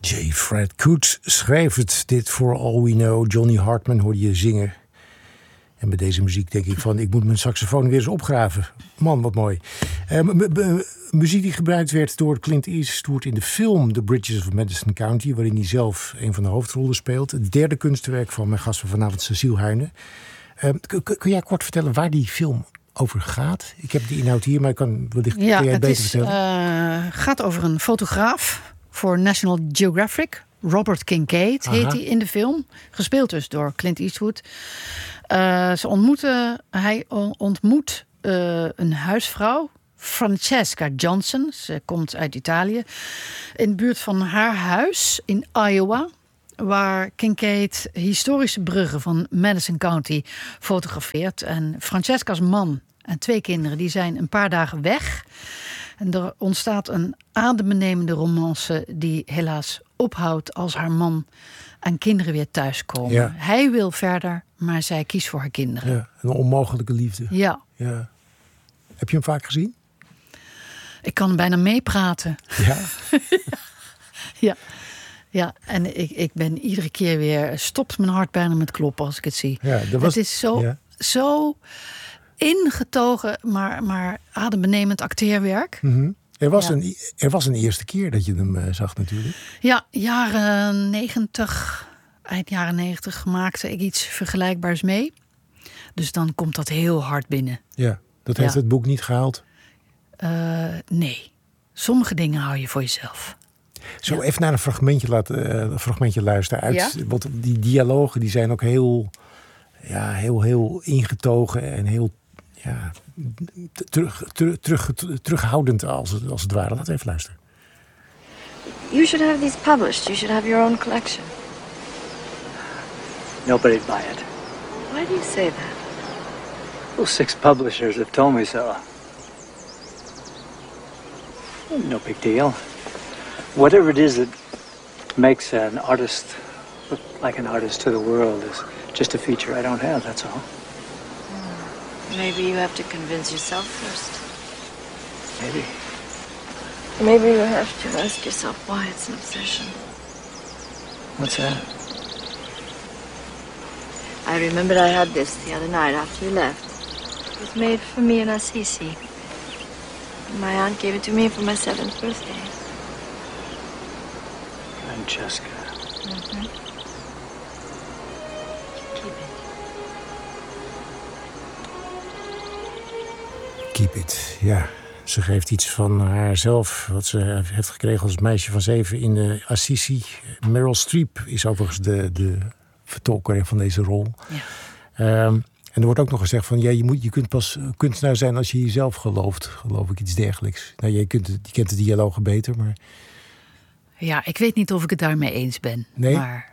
J. Fred Coote schreef het. Dit For All We Know. Johnny Hartman hoorde je zingen. En bij deze muziek denk ik van... ik moet mijn saxofoon weer eens opgraven. Man, wat mooi. Muziek die gebruikt werd door Clint Eastwood in de film The Bridges of Madison County... waarin hij zelf een van de hoofdrollen speelt. Het derde kunstwerk van mijn gast van vanavond, Cecile Huyne. Kun jij kort vertellen waar die film over gaat? Ik heb de inhoud hier, maar kun jij het beter vertellen? Het gaat over een fotograaf voor National Geographic. Robert Kincaid heet hij in de film. Gespeeld dus door Clint Eastwood. Hij ontmoet een huisvrouw, Francesca Johnson. Ze komt uit Italië. In de buurt van haar huis in Iowa, waar Kincaid historische bruggen van Madison County fotografeert. En Francesca's man en 2 kinderen die zijn een paar dagen weg. En er ontstaat een adembenemende romance die helaas ophoudt als haar man en kinderen weer thuiskomen. Ja. Hij wil verder, maar zij kiest voor haar kinderen. Ja, een onmogelijke liefde. Ja. Heb je hem vaak gezien? Ik kan bijna meepraten. Ja? Ja, en ik ben iedere keer weer... stopt mijn hart bijna met kloppen als ik het zie. Ja, het is zo ingetogen, maar adembenemend acteerwerk. Mm-hmm. Er was een eerste keer dat je hem zag natuurlijk. Ja, eind jaren 90 maakte ik iets vergelijkbaars mee. Dus dan komt dat heel hard binnen. Ja, dat heeft het boek niet gehaald? Nee. Sommige dingen hou je voor jezelf. Zo even naar een fragmentje luisteren uit. Ja? Want die dialogen die zijn ook heel ingetogen en heel terughoudend als het ware. Laten we even luisteren. You should have these published. You should have your own collection. Nobody'd buy it. Why do you say that? Well, 6 publishers have told me so. No big deal. Whatever it is that makes an artist look like an artist to the world is just a feature I don't have, that's all. Maybe you have to convince yourself first. Maybe. Maybe you have to ask yourself why it's an obsession. What's that? I remembered I had this the other night after you left. It was made for me in Assisi. My aunt gave it to me for my 7th birthday. Francesca. Mm-hmm. Keep it. Keep it, ja. Ze geeft iets van haarzelf, wat ze heeft gekregen als meisje van 7 in de Assisi. Meryl Streep is overigens de vertolker van deze rol. Ja. En er wordt ook nog gezegd van... je kunt pas kunstenaar zijn als je jezelf gelooft. Geloof ik, iets dergelijks. Nou, je kent de dialogen beter, maar... Ja, ik weet niet of ik het daarmee eens ben. Nee? Maar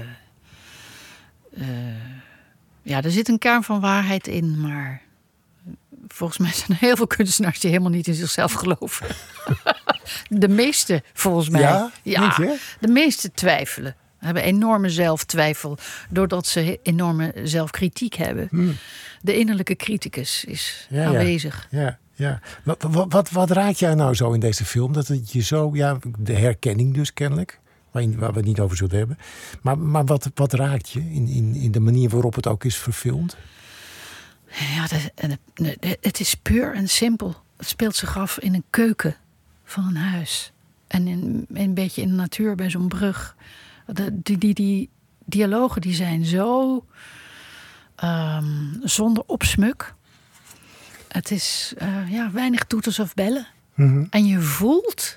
er zit een kern van waarheid in, maar... Volgens mij zijn er heel veel kunstenaars die helemaal niet in zichzelf geloven. De meeste, volgens mij. Ja, de meeste twijfelen. Hebben enorme zelftwijfel. Doordat ze enorme zelfkritiek hebben. De innerlijke criticus is aanwezig. Ja. Wat raakt jij nou zo in deze film? Dat het je zo... Ja, de herkenning dus kennelijk. Waar we het niet over zullen hebben. Maar wat raakt je in de manier waarop het ook is verfilmd? Ja, het is puur en simpel. Het speelt zich af in een keuken van een huis. En een beetje in de natuur bij zo'n brug. Die dialogen die zijn zo zonder opsmuk. Het is weinig toeters of bellen. Mm-hmm. En je voelt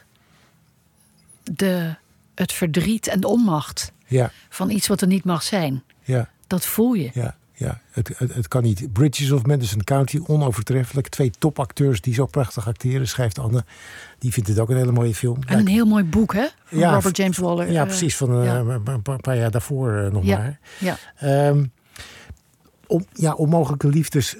het verdriet en de onmacht van iets wat er niet mag zijn. Ja. Dat voel je. Ja, het kan niet. Bridges of Madison County, onovertreffelijk. 2 topacteurs die zo prachtig acteren, schrijft Anne. Die vindt het ook een hele mooie film. En een heel mooi boek, hè? Van Robert James Waller. Ja, precies. Van een paar jaar daarvoor nog maar. Ja. Onmogelijke liefdes.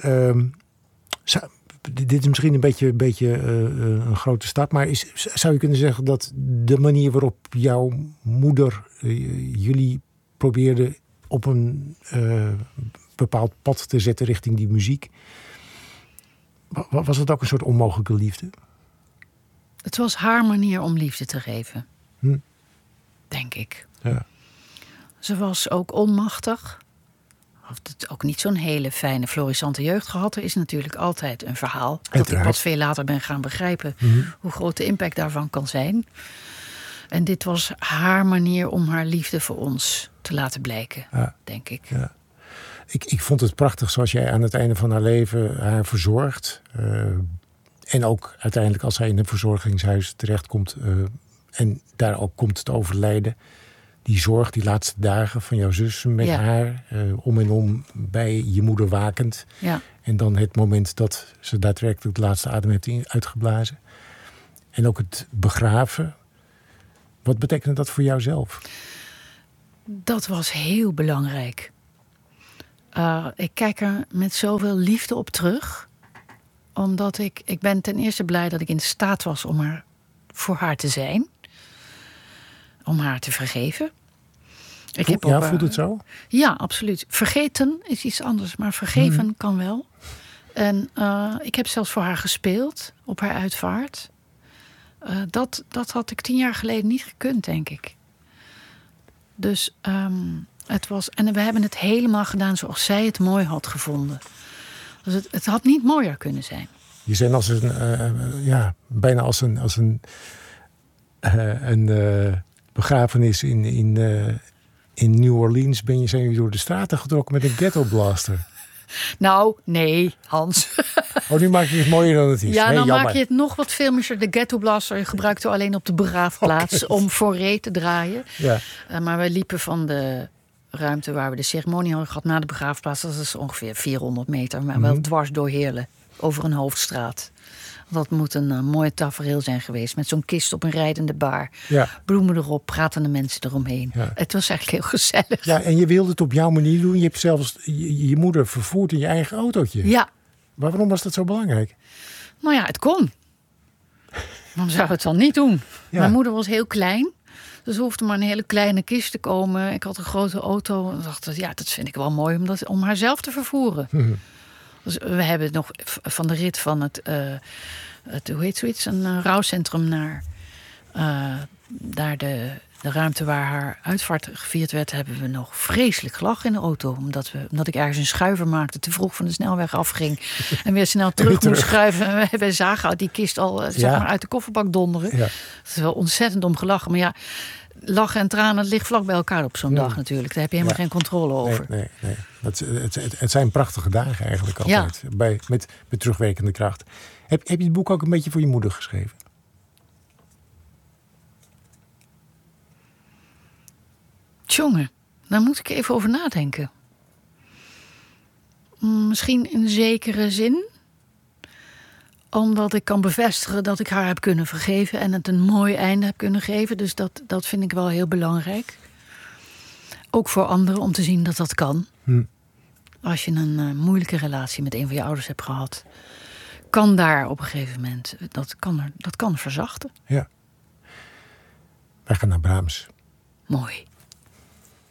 Dit is misschien een beetje een grote stap. Maar zou je kunnen zeggen dat de manier waarop jouw moeder jullie probeerde op een bepaald pad te zetten richting die muziek. Was het ook een soort onmogelijke liefde? Het was haar manier om liefde te geven. denk ik. Ja. Ze was ook onmachtig. Had het ook niet zo'n hele fijne, florissante jeugd gehad. Er is natuurlijk altijd een verhaal. Dat ik pas veel later ben gaan begrijpen hoe groot de impact daarvan kan zijn. En dit was haar manier om haar liefde voor ons te laten blijken, denk ik. Ja. Ik vond het prachtig zoals jij aan het einde van haar leven haar verzorgt. En ook uiteindelijk als zij in een verzorgingshuis terechtkomt en daar ook komt te overlijden. Die zorg, die laatste dagen van jouw zus met haar, om en om bij je moeder wakend. Ja. En dan het moment dat ze daadwerkelijk de laatste adem heeft uitgeblazen. En ook het begraven. Wat betekende dat voor jou zelf? Dat was heel belangrijk. Ik kijk er met zoveel liefde op terug. Omdat ik ben ten eerste blij dat ik in staat was om er voor haar te zijn. Om haar te vergeven. Voelt het zo? Ja, absoluut. Vergeten is iets anders, maar vergeven kan wel. En ik heb zelfs voor haar gespeeld op haar uitvaart. Dat had ik 10 jaar geleden niet gekund, denk ik. Dus het was... En we hebben het helemaal gedaan zoals zij het mooi had gevonden. Dus het had niet mooier kunnen zijn. Je zijn als bijna als een begrafenis in New Orleans zijn je door de straten getrokken met een ghetto blaster. Nou, nee, Hans. Oh, nu maak je het mooier dan het is. Ja, dan jammer. maak je het nog wat filmischer. De ghetto blaster gebruikte we alleen op de begraafplaats om foré te draaien. Ja. Maar we liepen van de ruimte waar we de ceremonie hadden gehad naar de begraafplaats. Dat is ongeveer 400 meter, maar wel dwars door Heerlen. Over een hoofdstraat. Dat moet een mooi tafereel zijn geweest. Met zo'n kist op een rijdende bar. Ja. Bloemen erop, pratende mensen eromheen. Ja. Het was eigenlijk heel gezellig. Ja, en je wilde het op jouw manier doen. Je hebt zelfs je moeder vervoerd in je eigen autootje. Ja. Waarom was dat zo belangrijk? Nou ja, het kon. Waarom zou het dan niet doen? Ja. Mijn moeder was heel klein. Dus er hoefde maar een hele kleine kist te komen. Ik had een grote auto. En dacht, dat vind ik wel mooi om haar zelf te vervoeren. Dus we hebben nog van de rit van het hoe heet zoiets? Een rouwcentrum naar daar de ruimte waar haar uitvaart gevierd werd, hebben we nog vreselijk gelachen in de auto. Omdat ik ergens een schuiver maakte, te vroeg van de snelweg afging en weer snel terug moest schuiven. En we zagen uit die kist al maar uit de kofferbak donderen. Ja. Dat is wel ontzettend om gelachen. Maar ja, lachen en tranen, het ligt vlak bij elkaar op zo'n dag natuurlijk. Daar heb je helemaal geen controle over. Nee. Het zijn prachtige dagen eigenlijk altijd. Ja. Met terugwerkende kracht. Heb je het boek ook een beetje voor je moeder geschreven? Tjonge, daar moet ik even over nadenken. Misschien in zekere zin. Omdat ik kan bevestigen dat ik haar heb kunnen vergeven en het een mooi einde heb kunnen geven. Dus dat vind ik wel heel belangrijk. Ook voor anderen om te zien dat dat kan. Als je een moeilijke relatie met een van je ouders hebt gehad, kan daar op een gegeven moment, dat kan verzachten. Ja. Wij gaan naar Brahms. Mooi.